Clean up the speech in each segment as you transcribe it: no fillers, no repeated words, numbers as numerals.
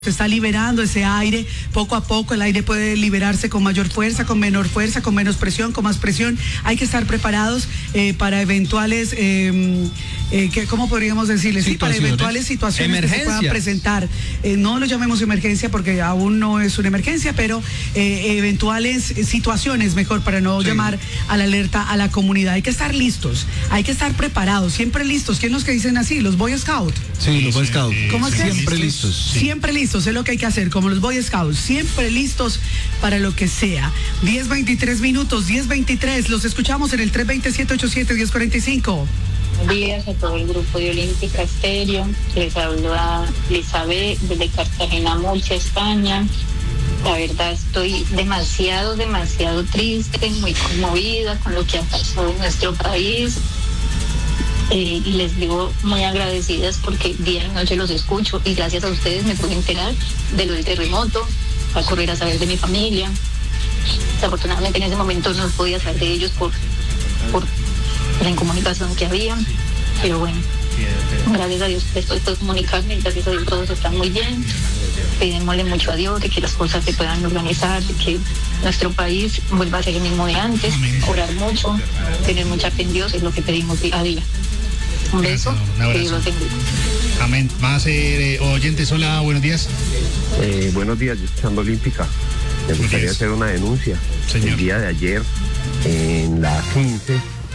Se está liberando ese aire, poco a poco el aire puede liberarse con mayor fuerza, con menor fuerza, con menos presión, con más presión. Hay que estar preparados para eventuales, ¿cómo podríamos decirles? Sí, para eventuales situaciones que se puedan presentar. No lo llamemos emergencia porque aún no es una emergencia, pero eventuales situaciones, mejor, para no llamar a la alerta a la comunidad. Hay que estar listos, hay que estar preparados, siempre listos. ¿Quién es los que dicen así? ¿Los Boy Scouts? Sí, los Boy Scouts. ¿Cómo es que? Siempre listos. Siempre listos, es lo que hay que hacer, como los Boy Scouts, siempre listos para lo que sea. 10:23, 10:23, los escuchamos en el 320-787-1045. Buenos días a todo el grupo de Olímpica Estéreo. Les hablo a Elizabeth desde Cartagena, Murcia, España. La verdad estoy demasiado triste, muy conmovida con lo que ha pasado en nuestro país. Y les digo muy agradecidas porque día y noche los escucho y gracias a ustedes me pude enterar de lo del terremoto, a correr a saber de mi familia. Desafortunadamente en ese momento no podía saber de ellos por la incomunicación que había, pero bueno, gracias a Dios después puedo comunicarme y gracias a Dios todos están muy bien. Pedémosle mucho a Dios de que las cosas se puedan organizar, de que nuestro país vuelva a ser el mismo de antes, orar mucho, tener mucha fe en Dios es lo que pedimos día a día. Un beso, que Dios los bendiga. Amén. Más oyentes, hola, buenos días. Buenos días, yo escuchando Olímpica. Me gustaría hacer una denuncia. Señor. El día de ayer, en la 15,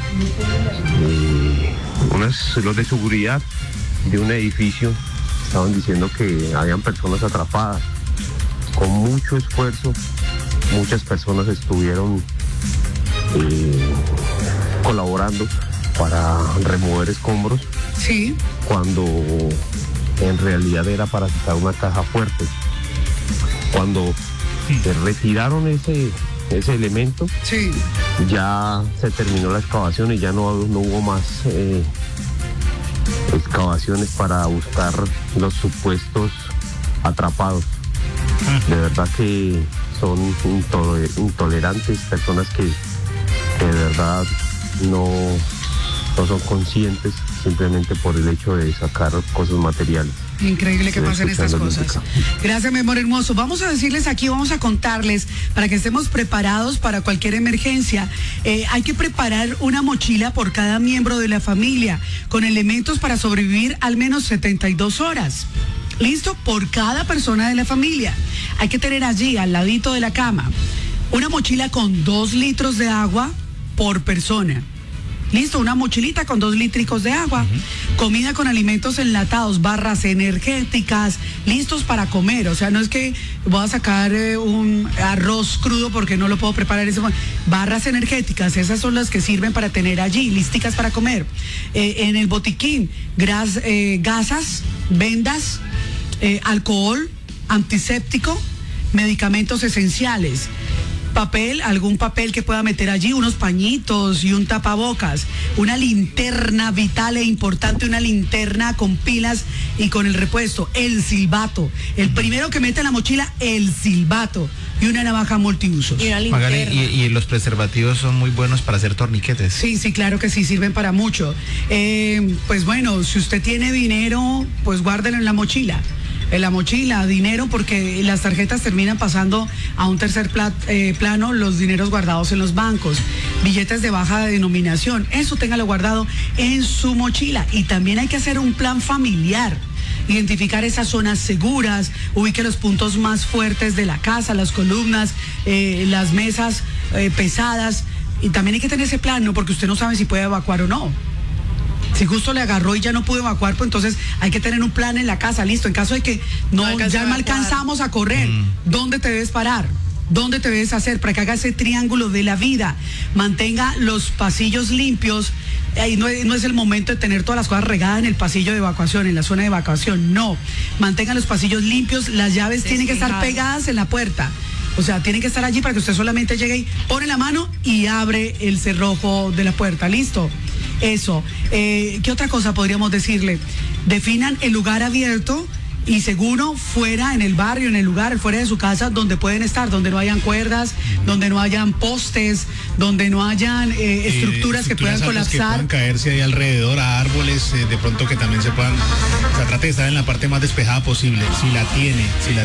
los de seguridad de un edificio estaban diciendo que habían personas atrapadas. Con mucho esfuerzo, muchas personas estuvieron colaborando para remover escombros, sí, cuando en realidad era para quitar una caja fuerte. Cuando se retiraron ese elemento, sí, ya se terminó la excavación y ya no hubo más excavaciones para buscar los supuestos atrapados. De verdad que son intolerantes, personas que de verdad no son conscientes simplemente por el hecho de sacar cosas materiales. Increíble que pasen estas cosas. Gracias, mi amor hermoso. Vamos a decirles aquí, vamos a contarles para que estemos preparados para cualquier emergencia. Hay que preparar una mochila por cada miembro de la familia con elementos para sobrevivir al menos 72 horas. ¿Listo? Por cada persona de la familia. Hay que tener allí, al ladito de la cama, una mochila con 2 litros de agua por persona. Listo, una mochilita con 2 litros de agua, comida con alimentos enlatados, barras energéticas, listos para comer. O sea, no es que voy a sacar un arroz crudo porque no lo puedo preparar ese momento. Barras energéticas, esas son las que sirven para tener allí, listicas para comer. En el botiquín, gasas, vendas, alcohol, antiséptico, medicamentos esenciales. Papel, algún papel que pueda meter allí, unos pañitos y un tapabocas, una linterna vital e importante, una linterna con pilas y con el repuesto, el silbato, el primero que mete en la mochila, el silbato y una navaja multiusos. Y una linterna. Y los preservativos son muy buenos para hacer torniquetes. Sí, claro que sí, sirven para mucho. Pues bueno, si usted tiene dinero, pues guárdelo en la mochila. En la mochila, dinero, porque las tarjetas terminan pasando a un tercer plano, los dineros guardados en los bancos, billetes de baja denominación, eso téngalo guardado en su mochila. Y también hay que hacer un plan familiar, identificar esas zonas seguras, ubique los puntos más fuertes de la casa, las columnas, las mesas pesadas, y también hay que tener ese plan, ¿no? Porque usted no sabe si puede evacuar o no. Si justo le agarró y ya no pudo evacuar, pues entonces hay que tener un plan en la casa, listo. En caso de que ya no alcanzamos a correr, ¿dónde te debes parar? ¿Dónde te debes hacer? Para que haga ese triángulo de la vida. Mantenga los pasillos limpios. Ahí no es el momento de tener todas las cosas regadas en el pasillo de evacuación, en la zona de evacuación. No. Mantenga los pasillos limpios. Las llaves tienen que estar pegadas en la puerta. O sea, tienen que estar allí para que usted solamente llegue y pone la mano y abre el cerrojo de la puerta. ¿Listo? Eso. ¿Qué otra cosa podríamos decirle? Definan el lugar abierto y seguro fuera en el barrio, en el lugar, fuera de su casa, donde pueden estar, donde no hayan cuerdas, donde no hayan postes, donde no hayan estructuras que puedan colapsar. Que puedan caerse ahí alrededor, a árboles, de pronto que también se puedan, o sea, trate de estar en la parte más despejada posible, si la tiene